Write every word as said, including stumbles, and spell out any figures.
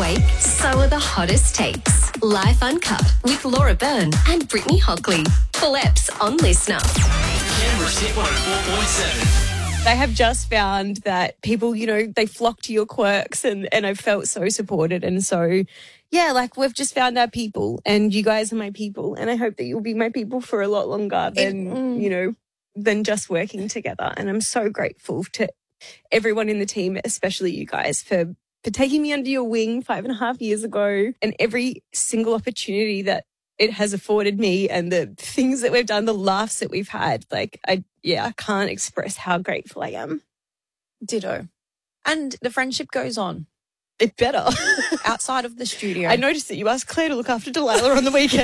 awake, so are the hottest takes. Life Uncut with Laura Byrne and Brittany Hockley. Full eps on Listener. Canberra's Hit one oh four point seven. They have just found that people, you know, they flock to your quirks and, and I've felt so supported. And so, yeah, like we've just found our people and you guys are my people. And I hope that you'll be my people for a lot longer than, It, mm. you know, than just working together. And I'm so grateful to everyone in the team, especially you guys, for, for taking me under your wing five and a half years ago and every single opportunity that it has afforded me and the things that we've done, the laughs that we've had. Like, I, yeah, I can't express how grateful I am. Ditto. And the friendship goes on It better. outside of the studio. I noticed that you asked Claire to look after Delilah on the weekend.